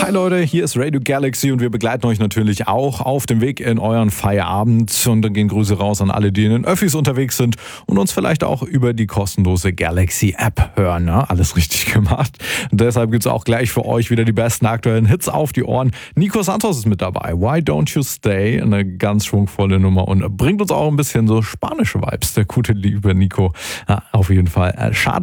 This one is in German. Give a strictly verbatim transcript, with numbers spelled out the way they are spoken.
Hi Leute, hier ist Radio Galaxy und wir begleiten euch natürlich auch auf dem Weg in euren Feierabend. Und dann gehen Grüße raus an alle, die in den Öffis unterwegs sind und uns vielleicht auch über die kostenlose Galaxy-App hören. Ne? Alles richtig gemacht. Und deshalb gibt es auch gleich für euch wieder die besten aktuellen Hits auf die Ohren. Nico Santos ist mit dabei. Why Don't You Stay? Eine ganz schwungvolle Nummer und bringt uns auch ein bisschen so spanische Vibes. Der gute liebe Nico. Ja, auf jeden Fall. Schade.